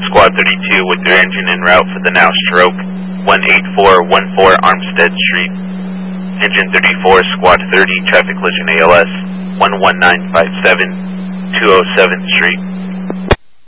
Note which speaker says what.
Speaker 1: Squad 32 with their engine en route for the now stroke 18414 Armstead Street. Engine 34, Squad 30, traffic collision ALS 11957, 207th Street.